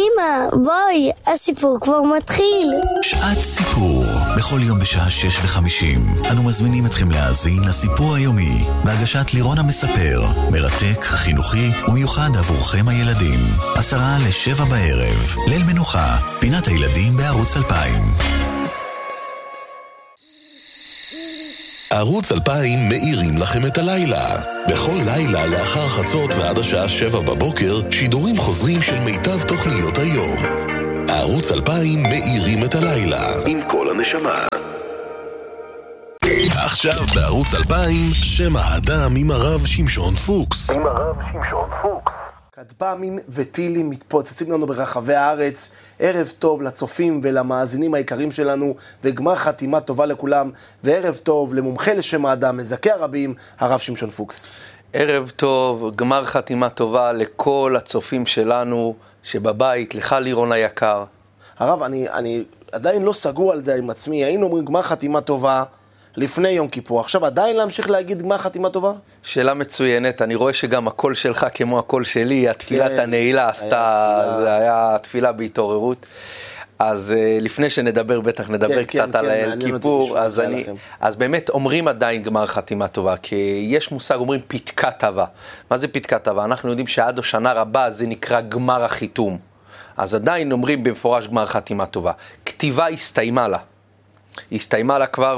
אמא, בואי, הסיפור כבר מתחיל. שעת סיפור. בכל יום בשעה 6:50 אנו מזמינים אתכם להאזין לסיפור היומי בהגשת לירון המספר, מרתק, חינוכי ומיוחד עבורכם הילדים. 6:50 בערב, ליל מנוחה, פינת הילדים בערוץ 2000. ערוץ 2000 מאירים לכם את הלילה. בכל לילה לאחר חצות ועד השעה 7 בבוקר, שידורים חוזרים של מיטב תוכניות היום. ערוץ 2000 מאירים את הלילה עם כל הנשמה. עכשיו בערוץ 2000, שם האדם עם הרב שמשון פוקס. כטב"מים וטילים מתפוצצים לנו ברחבי הארץ. ערב טוב לצופים ולמאזינים היקרים שלנו, וגמר חתימה טובה לכולם, וערב טוב למומחה לשם האדם, מזכה הרבים, הרב שמשון פוקס. ערב טוב, גמר חתימה טובה לכל הצופים שלנו שבבית, לך לירון היקר. הרב, אני עדיין לא סגור על זה עם עצמי. היינו אומרים גמר חתימה טובה לפני יום כיפור, עכשיו עדיין להמשיך להגיד גמר חתימה טובה? שאלה מצוינת, אני רואה שגם הקול שלך כמו הקול שלי, התפילת הנעילה עשתה, זה היה תפילה בהתעוררות. אז לפני שנדבר, בטח נדבר קצת על כיפור, אז באמת אומרים עדיין גמר חתימה טובה, כי יש מושג, אומרים פתקת טובה. מה זה פתקת טובה? אנחנו יודעים שעד השנה רבה זה נקרא גמר החיתום. אז עדיין אומרים במפורש גמר חתימה טובה. כתיבה הסתיימה לה. הסתיימה לה כבר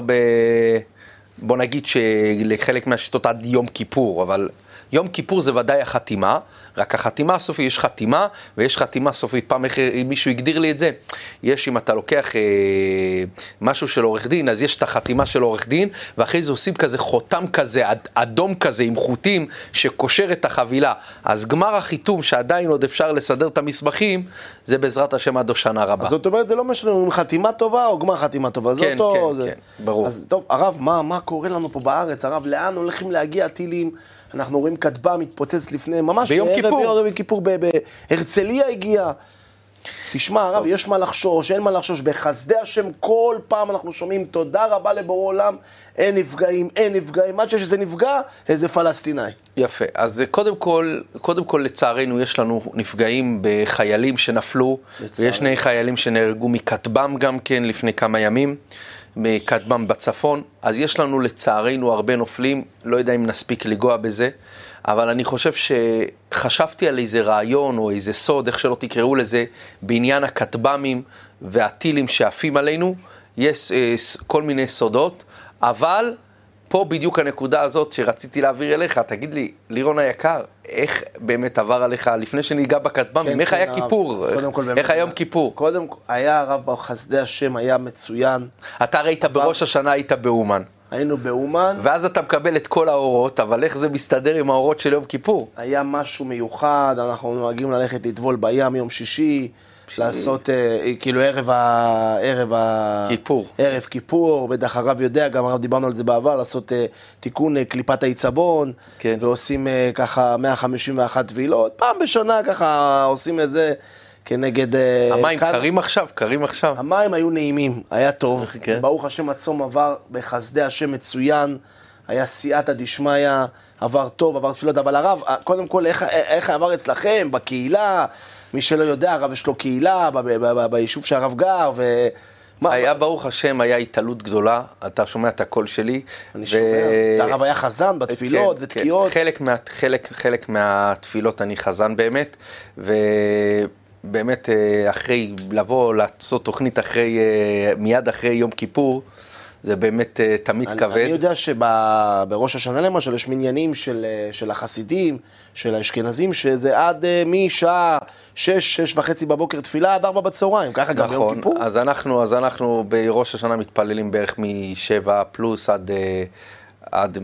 בוא נגיד שלחלק מהשיטות עד יום כיפור, אבל יום כיפור זה ודאי החתימה, רק החתימה הסופית, יש חתימה ויש חתימה סופית. פעם מישהו הגדיר לי את זה, יש אם אתה לוקח משהו של עורך דין, אז יש את החתימה של עורך דין, ואחרי זה עושים כזה חותם כזה, אדום כזה עם חוטים שקושר את החבילה. אז גמר החיתום שעדיין עוד אפשר לסדר את המסמכים, זה בעזרת השם עד השנה רבה. אז זאת אומרת, זה לא משנה אם חתימה טובה או גמר חתימה טובה. כן, כן, ברור. אז טוב, הרב, מה קורה לנו פה בארץ? הרב, לאן הולכים להגיע טילים? אנחנו רואים כטב"ם מתפוצץ לפני, ממש ביום כיפור. ביום כיפור בהרצליה הגיע. תשמע, הרב, יש מה לחשוש, אין מה לחשוש. בחסדי השם כל פעם אנחנו שומעים תודה רבה לבורא עולם, אין נפגעים, עד שזה נפגע, איזה פלסטיני. יפה, אז קודם כל לצערנו יש לנו נפגעים בחיילים שנפלו, ויש שני חיילים שנהרגו מכטב"ם גם כן לפני כמה ימים. מכטב"ם בצפון, אז יש לנו לצערנו הרבה נופלים, לא יודע אם נספיק לגוע בזה, אבל אני חושב שחשבתי על איזה רעיון או איזה סוד, איך שלא תקראו לזה, בעניין הכטב"מים והטילים שעפים עלינו, יש כל מיני סודות, אבל פה בדיוק הנקודה הזאת שרציתי להעביר אליך, תגיד לי, לירון היקר, איך באמת עבר עליך, לפני שניגע בכטב"מים, איך היה כיפור? איך היה יום כיפור? קודם היה הרב בחסדי השם, היה מצוין. אתה ראית בראש השנה, היית באומן. היינו באומן. ואז אתה מקבל את כל האורות, אבל איך זה מסתדר עם האורות של יום כיפור? היה משהו מיוחד, אנחנו נוהגים ללכת לטבול בים יום שישי, לעשות כאילו ערב כיפור, בטח הרב יודע, גם הרב דיברנו על זה בעבר, לעשות תיקון קליפת העיצבון, כן. ועושים ככה 151 טבילות, פעם בשנה ככה עושים את זה כנגד... המים קרים עכשיו? המים היו נעימים, היה טוב, כן. ברוך השם הצום עבר בחסדי השם מצוין, היה סייעתא דשמיא, עבר טוב, עבר תפילות, אבל הרב, קודם כל איך עבר אצלכם, בקהילה, מי שלא יודע, הרב יש לו קהילה ביישוב שהרב גר, היה ברוך השם, היה התעלות גדולה, אתה שומע את הקול שלי. אני שומע, הרב היה חזן בתפילות ותקיעות. חלק מהתפילות אני חזן באמת, ובאמת אחרי, לבוא לעשות תוכנית מיד אחרי יום כיפור, זה באמת תמיד כבד. אני יודע שבראש השנה למשל יש מניינים של החסידים, של האשכנזים, שזה עד משעה 6:30 בבוקר תפילה עד 4 בצהריים, ככה גם ביום כיפור. אז אנחנו בראש השנה מתפללים בערך מ7 פלוס עד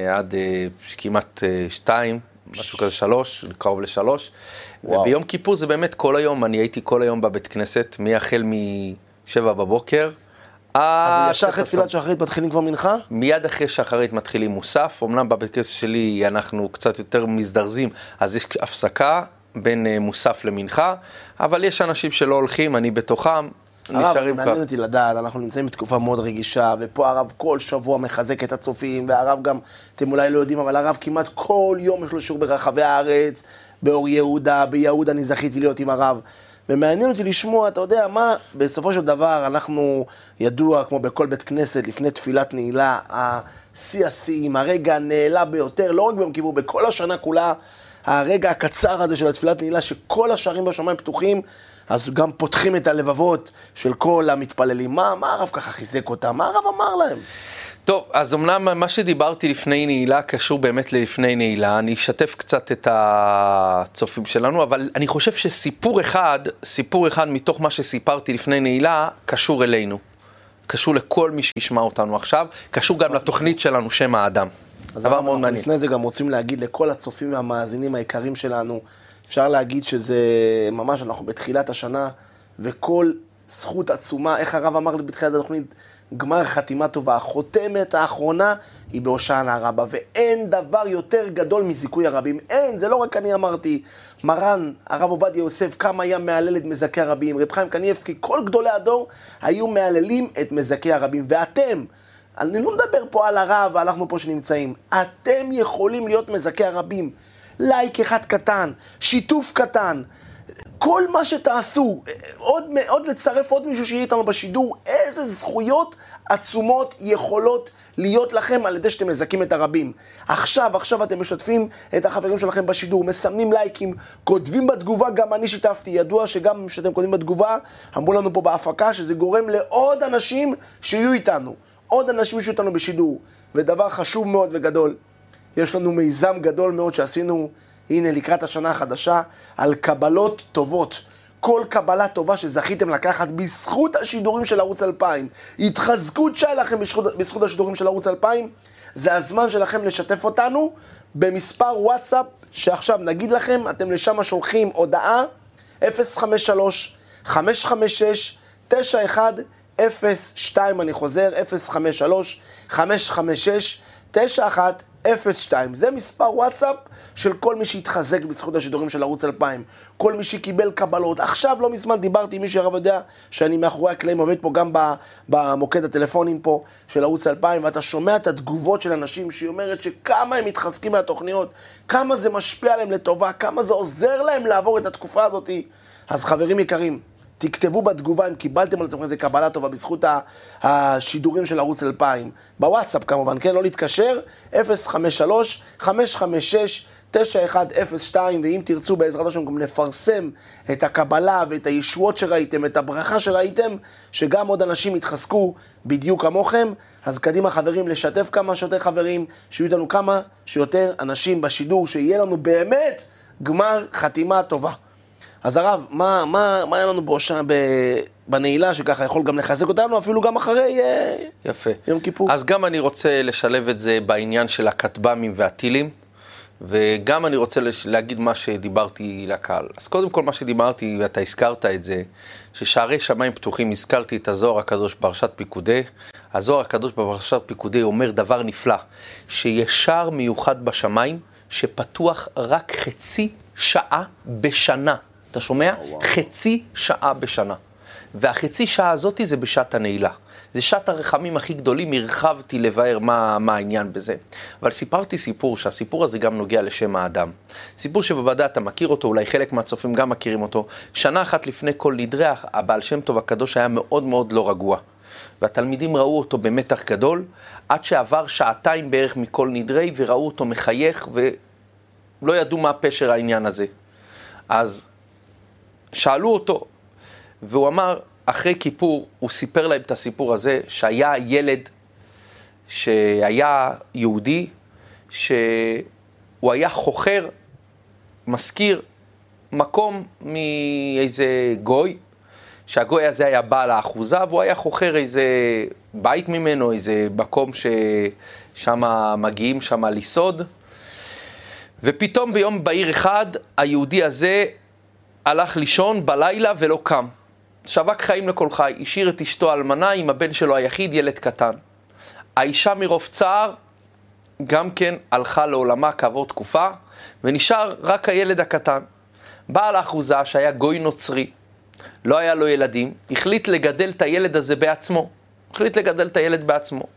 כמעט 2, משהו כזה 3, קרוב ל3. וביום כיפור זה באמת כל היום, אני הייתי כל היום בבית כנסת, החל מ7 בבוקר, אז ישר אחרי תפילת שחרית מתחילים כבר מנחה? מיד אחרי שחרית מתחילים מוסף, אמנם בבית כנסת שלי אנחנו קצת יותר מזדרזים, אז יש הפסקה בין מוסף למנחה, אבל יש אנשים שלא הולכים, אני בתוכם, נשארים מעניין אותי לדעת, אנחנו נמצאים בתקופה מאוד רגישה, ופה הרב כל שבוע מחזק את הצופים, והרב גם, אתם אולי לא יודעים, אבל הרב כמעט כל יום יש לו שיעור ברחבי הארץ, באור יהודה, ביהודה אני זכיתי להיות עם הרב, ומעניין אותי לשמוע, אתה יודע מה, בסופו של דבר אנחנו ידוע, כמו בכל בית כנסת, לפני תפילת נעילה, השיא השיאים, הרגע הנעלה ביותר, לא רק ביום כיפור, בכל השנה כולה, הרגע הקצר הזה של התפילת נעילה, שכל השערים בשמיים פתוחים, אז גם פותחים את הלבבות של כל המתפללים. מה הרב ככה חיזק אותם? מה הרב אמר להם? טוב, אז אמנם מה שדיברתי לפני נעילה קשור באמת ללפני נעילה, אני אשתף קצת את הצופים שלנו, אבל אני חושב שסיפור אחד מתוך מה שסיפרתי לפני נעילה, קשור אלינו. קשור לכל מי שישמע אותנו עכשיו, קשור גם לתוכנית שלנו, שם האדם. דבר מאוד מעניין. לפני זה גם רוצים להגיד לכל הצופים והמאזינים היקרים שלנו, אפשר להגיד שזה ממש, אנחנו בתחילת השנה, וכל זכות עצומה, איך הרב אמר לי בתחילת התוכנית, גמר חתימה טובה, החותמת האחרונה היא בהושענא רבה, ואין דבר יותר גדול מזיכוי הרבים, אין, זה לא רק אני אמרתי, מרן, הרב עובדיה יוסף, כמה היה מהלל את מזכי הרבים, רב חיים קניבסקי, כל גדולי הדור היו מהללים את מזכי הרבים, ואתם, אני לא מדבר פה על הרב, ואנחנו פה שנמצאים, אתם יכולים להיות מזכי הרבים, לייק אחד קטן, שיתוף קטן, כל מה שתעשו, עוד לצרף עוד מישהו שיהיה איתנו בשידור, איזה זכויות עצומות יכולות להיות לכם על ידי שאתם מזכים את הרבים. עכשיו אתם משתפים את החברים שלכם בשידור, מסמנים לייקים, כותבים בתגובה, גם אני שיתפתי, ידוע שגם שאתם כותבים בתגובה, אמרו לנו פה בהפקה שזה גורם לעוד אנשים שיהיו איתנו, עוד אנשים שיהיו איתנו בשידור, ודבר חשוב מאוד וגדול, יש לנו מיזם גדול מאוד שעשינו, הנה לקראת השנה החדשה, על קבלות טובות. כל קבלה טובה שזכיתם לקחת בזכות השידורים של ערוץ 2000, התחזקות שלכם בזכות השידורים של ערוץ 2000, זה הזמן שלכם לשתף אותנו במספר וואטסאפ, שעכשיו נגיד לכם, אתם לשם שולחים הודעה 053-556-9102, אני חוזר, 053-556-9102, זה מספר וואטסאפ של כל מי שהתחזק בזכות השידורים של ערוץ 2000, כל מי שקיבל קבלות. עכשיו לא מזמן דיברתי עם מי שהרב יודע שאני מאחורי הקלעים עובד פה גם במוקד הטלפונים פה של ערוץ 2000, ואתה שומע את התגובות של אנשים שהיא אומרת שכמה הם מתחזקים מהתוכניות, כמה זה משפיע עליהם לטובה, כמה זה עוזר להם לעבור את התקופה הזאת. אז חברים יקרים, תכתבו בתגובה אם קיבלתם על עצמכם איזה קבלה טובה בזכות השידורים של ערוץ 2000. בוואטסאפ כמובן, כן? לא להתקשר, 053-556-9102, ואם תרצו בעזרת השם גם נפרסם את הקבלה ואת הישועות שראיתם, את הברכה שראיתם, שגם עוד אנשים יתחזקו בדיוק כמוכם. אז קדימה חברים, לשתף כמה שיותר חברים, שיהיו איתנו כמה שיותר אנשים בשידור, שיהיה לנו באמת גמר חתימה טובה. אז הרב, מה היה לנו בנעילה שככה יכול גם לחזק אותנו, אפילו גם אחרי יפה. יום כיפור? אז גם אני רוצה לשלב את זה בעניין של הכטב"מים והטילים, וגם אני רוצה להגיד מה שדיברתי לקהל. אז קודם כל מה שדיברתי, ואתה הזכרת את זה, ששערי שמיים פתוחים, הזכרתי את הזוהר הקדוש בפרשת פיקודי. הזוהר הקדוש בפרשת פיקודי אומר דבר נפלא, שיש שער מיוחד בשמיים, שפתוח רק חצי שעה בשנה. אתה שומע? חצי שעה בשנה. והחצי שעה הזאת זה בשעת הנעילה. זה שעת הרחמים הכי גדולים, הרחבתי לבאר מה העניין בזה. אבל סיפרתי סיפור, שהסיפור הזה גם נוגע לשם האדם. סיפור שבוודאי אתה מכיר אותו, אולי חלק מהצופים גם מכירים אותו. שנה אחת לפני כל נדרי, הבעל שם טוב הקדוש היה מאוד מאוד לא רגוע. והתלמידים ראו אותו במתח גדול, עד שעבר שעתיים בערך מכל נדרי, וראו אותו מחייך, ולא ידעו מה פשר העניין הזה. אז שאלו אותו, והוא אמר, אחרי כיפור, הוא סיפר להם את הסיפור הזה, שהיה ילד, שהיה יהודי, שהוא היה חוכר, מזכיר, מקום מאיזה גוי, שהגוי הזה היה בעל האחוזה, והוא היה חוכר איזה בית ממנו, איזה מקום ששם מגיעים שם לסוד, ופתאום ביום בהיר אחד, היהודי הזה הלך לישון בלילה ולא קם. שווק חיים לכל חי, השאיר את אשתו אלמנה עם הבן שלו היחיד, ילד קטן. האישה מרוב צער גם כן הלכה לעולמה כעבור תקופה, ונשאר רק הילד הקטן. בעל האחוזה שהיה גוי נוצרי, לא היה לו ילדים, החליט לגדל את הילד הזה בעצמו.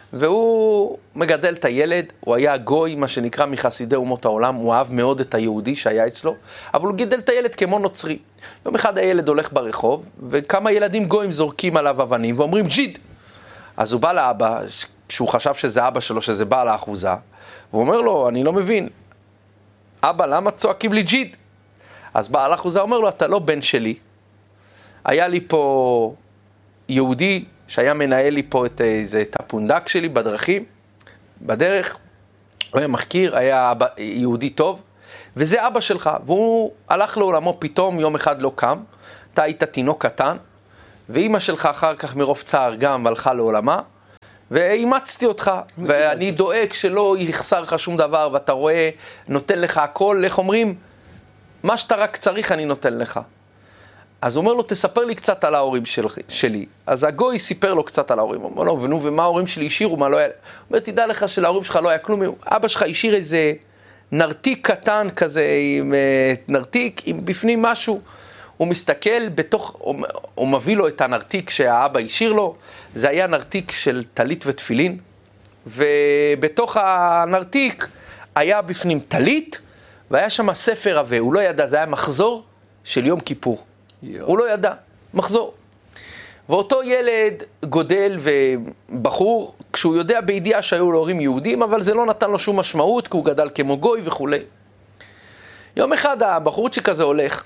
והוא מגדל את הילד, הוא היה גוי, מה שנקרא מחסידי אומות העולם, הוא אהב מאוד את היהודי שהיה אצלו, אבל הוא גידל את הילד כמו נוצרי. יום אחד הילד הולך ברחוב, וכמה ילדים גויים זורקים עליו אבנים, ואומרים ג'יד. אז הוא בא לאבא, כשהוא חשב שזה אבא שלו, שזה בעל האחוזה, והוא אומר לו, אני לא מבין, אבא, למה צועקים לי ג'יד? אז בעל האחוזה אומר לו, אתה לא בן שלי. היה לי פה יהודי שהיה מנהל לי פה את הפונדק שלי בדרכים, בדרך, הוא היה מחקיר, היה יהודי טוב, וזה אבא שלך, והוא הלך לעולמו פתאום, יום אחד לא קם, אתה היית תינוק קטן, ואמא שלך אחר כך מרוב צער גם הלכה לעולמה, ואימצתי אותך, ואני דואג שלא יחסר לך שום דבר, ואתה רואה, נותן לך הכל, איך אומרים, מה שאתה רק צריך אני נותן לך. אז הוא אומר לו, תספר לי קצת על ההורים שלי. אז הגוי סיפר לו קצת על ההורים. הוא אומר לו, ונו, ומה ההורים שלי השאירו, מה לא היה? הוא אומר, תדע לך שלהורים שלך לא היה כלום. אבא שלך השאיר איזה נרתיק קטן כזה, עם נרתיק, עם בפנים משהו. הוא מסתכל בתוך, הוא מביא לו את הנרתיק שהאבא השאיר לו. זה היה נרתיק של טלית ותפילין. ובתוך הנרתיק היה בפנים טלית, והיה שם ספר עבה. הוא לא ידע, זה היה מחזור של יום כיפור. הוא לא ידע, מחזור. ואותו ילד גודל ובחור, כשהוא יודע בידיעה שהיו לו הורים יהודים, אבל זה לא נתן לו שום משמעות, כי הוא גדל כמו גוי וכו'. יום אחד הבחורצ'יק הזה הולך,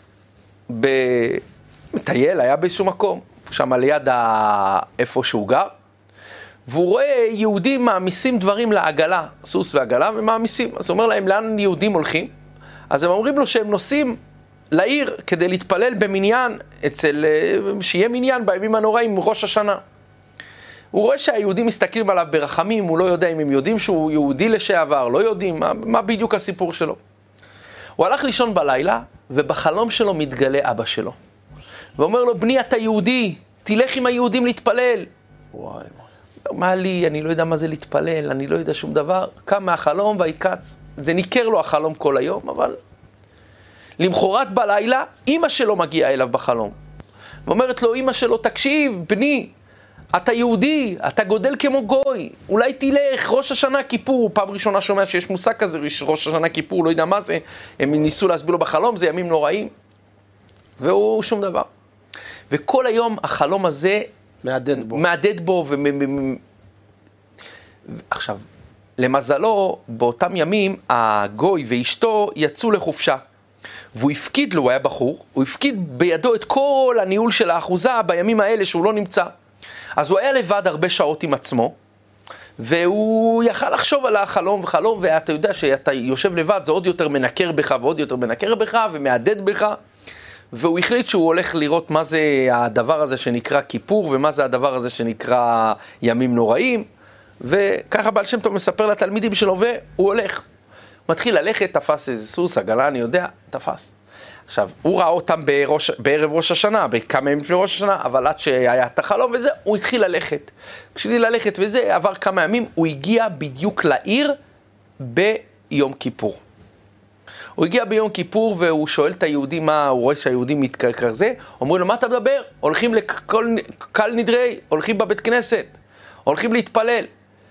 מטייל, היה באיזשהו מקום, שם ליד איפה שהוא גר, והוא רואה יהודים מאמיסים דברים לעגלה, סוס ועגלה, ומאמיסים. אז הוא אומר להם, לאן יהודים הולכים? אז הם אומרים לו שהם נוסעים לעיר כדי להתפלל במניין, שיהיה מניין בימים הנוראים ראש השנה. הוא רואה שהיהודים מסתכלים עליו ברחמים, הוא לא יודע אם הם יודעים שהוא יהודי לשעבר, לא יודעים מה בדיוק הסיפור שלו. הוא הלך לישון בלילה, ובחלום שלו מתגלה אבא שלו. ואומר לו, בני אתה יהודי, תלך עם היהודים להתפלל. וואי. מה לי, אני לא יודע מה זה להתפלל, אני לא יודע שום דבר. קם מהחלום ויקץ. זה ניכר לו החלום כל היום, אבל למחרת בלילה, אמא שלו מגיעה אליו בחלום. ואומרת לו, אמא שלו, תקשיב, בני, אתה יהודי, אתה גודל כמו גוי, אולי תלך, ראש השנה כיפור, פעם ראשונה שומע שיש מושג כזה, ראש השנה כיפור, לא יודע מה זה, הם ניסו להסביר לו בחלום, זה ימים נוראים, והוא שום דבר. וכל היום החלום הזה מעדד בו עכשיו, למזלו, באותם ימים, הגוי ואשתו יצאו לחופשה. והוא הפקיד לו, הוא היה בחור, הוא הפקיד בידו את כל הניהול של האחוזה בימים האלה שהוא לא נמצא. אז הוא היה לבד הרבה שעות עם עצמו, והוא יכל לחשוב על החלום וחלום, ואתה יודע שאתה יושב לבד, זה עוד יותר מנקר בך ועוד יותר מנקר בך ומעדד בך, והוא החליט שהוא הולך לראות מה זה הדבר הזה שנקרא כיפור, ומה זה הדבר הזה שנקרא ימים נוראים, וככה בעל שם טוב מספר לתלמידים שלו, והוא הולך. מתחיל ללכת, תפס איזה סוס, עגלה, אני יודע, תפס. עכשיו, הוא ראה אותם בערב ראש השנה, בכמה ימים לפני ראש השנה, אבל עד שהיה את החלום וזה, הוא התחיל ללכת. כשהתחיל ללכת וזה, עבר כמה ימים, הוא הגיע בדיוק לעיר ביום כיפור. הוא הגיע ביום כיפור והוא שואל את היהודים מה, הוא רואה שהיהודים מתקרקר זה, אומרים לו, מה אתה מדבר? הולכים לקל נדרי, הולכים בבית כנסת, הולכים להתפלל.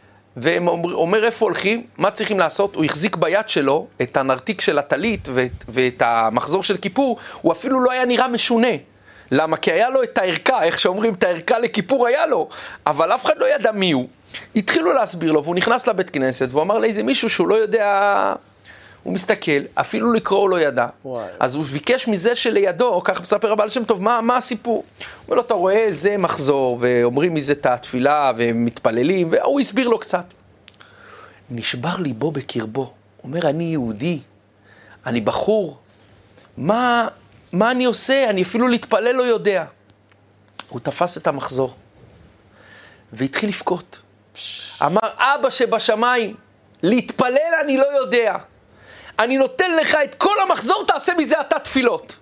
ואומר איפה הולכים, מה צריכים לעשות? הוא החזיק ביד שלו את הנרתיק של הטלית ואת המחזור של כיפור, הוא אפילו לא היה נראה משונה. למה? כי היה לו את הערכה, איך שאומרים, את הערכה לכיפור היה לו, אבל אף אחד לא ידע מי הוא. התחילו להסביר לו, והוא נכנס לבית כנסת, והוא אמר לאיזה מישהו שהוא לא יודע, הוא מסתכל, אפילו לקרוא לא ידע. וואי. אז הוא ביקש מזה שלידו, כך מספר הבעל שם טוב, מה הסיפור? הוא אומר לו, אתה רואה, זה מחזור, ואומרים מזה את התפילה, ומתפללים, והוא הסביר לו קצת. נשבר ליבו בקרבו. הוא אומר, אני יהודי, אני בחור, מה אני עושה? אני אפילו להתפלל לא יודע. הוא תפס את המחזור, והתחיל לבכות. אמר, אבא שבשמיים, להתפלל אני לא יודע. אני נותן לך את כל המחזור, תעשה מזה אתה תפילות.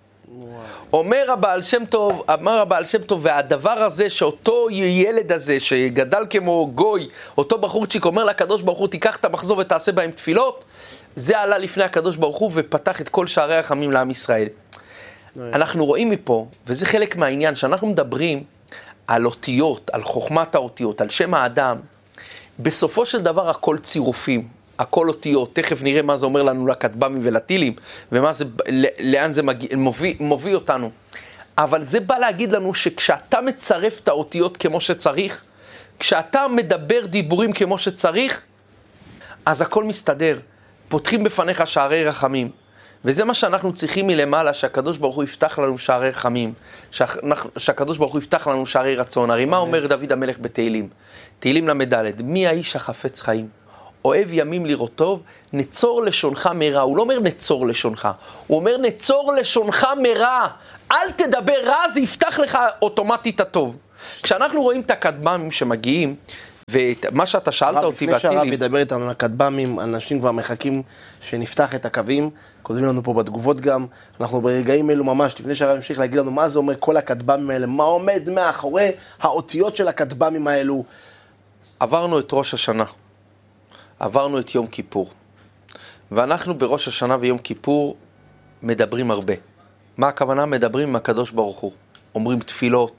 אומר הבעל שם טוב, והדבר הזה שאותו ילד הזה שגדל כמו גוי, אותו בחורצ'יק אומר לקדוש ברוך הוא, תיקח את המחזור ותעשה בהם תפילות, זה עלה לפני הקדוש ברוך הוא ופתח את כל שערי החמים לעם ישראל. אנחנו רואים מפה, וזה חלק מהעניין, שאנחנו מדברים על אותיות, על חוכמת האותיות, על שם האדם, בסופו של דבר הכל צירופים, הכל אותיות, תכף נראה מה זה אומר לנו לכתב"מים ולטילים, לאן זה מוביל אותנו. אבל זה בא להגיד לנו שכשאתה מצרף את האותיות כמו שצריך, כשאתה מדבר דיבורים כמו שצריך, אז הכל מסתדר. פותחים בפניך שערי רחמים. וזה מה שאנחנו צריכים מלמעלה, שהקדוש ברוך הוא יפתח לנו שערי רחמים, שהקדוש ברוך הוא יפתח לנו שערי רצון. הרי מה אומר דוד המלך בתהילים? תהילים למדלת, מי האיש החפץ חיים? אוהב ימים לראות טוב, נצור לשונך מרע. הוא לא אומר נצור לשונך, הוא אומר נצור לשונך מרע. אל תדבר רע, זה יפתח לך אוטומטית הטוב. כשאנחנו רואים את הכתב"מים שמגיעים, ומה שאתה שאלת אותי לפני שהרב ידבר איתנו על הכתב"מים, אנשים כבר מחכים שנפתח את הקווים, כותבים לנו פה בתגובות גם, אנחנו ברגעים אלו ממש, לפני שהרב ימשיך להגיד לנו מה זה אומר כל הכתב"מים האלה, מה עומד מאחורי האותיות של הכתב"מים האלו. עברנו את ראש השנה, עברנו את יום כיפור, ואנחנו בראש השנה ויום כיפור מדברים הרבה. מה הכוונה? מדברים עם הקדוש ברוך הוא, אומרים תפילות,